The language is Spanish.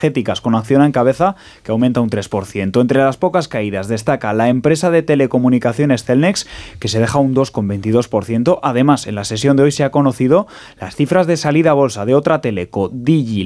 energéticas, con Acciona en cabeza, que aumenta un 3%. Entre las pocas caídas destaca la empresa de telecomunicaciones Cellnex, que se deja un 2,22%. Además, en la sesión de hoy se ha conocido las cifras de salida a bolsa de otra teleco, Digi.